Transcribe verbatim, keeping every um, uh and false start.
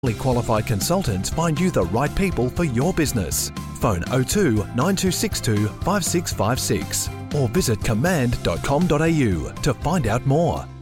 Qualified consultants find you the right people for your business. Phone oh two nine two six two five six five six or visit command dot com dot a u to find out more.